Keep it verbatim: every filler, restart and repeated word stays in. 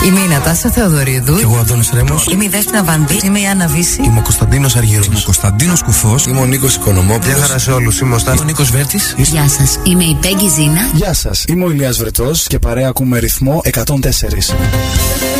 Είμαι η Νατάσα Θεοδωρίδου. Και εγώ Αντώνης Ρέμος. Είμαι η Δέσποινα Βανδύ. Είμαι η Άννα Βύση. Είμαι ο Κωνσταντίνος Αργύρος. Είμαι ο Κωνσταντίνος Κουφός. Είμαι ο Νίκος Οικονομόπουλος. Γεια χαρά σε όλους. Είμαι ο Στάθης. Είμαι ο Νίκος Βέρτης. Γεια σας. Είμαι η Πέγγι Ζήνα. Γεια σας. Είμαι ο Ηλίας Βρετός και παρέα ακούμε ρυθμό εκατόν τέσσερα.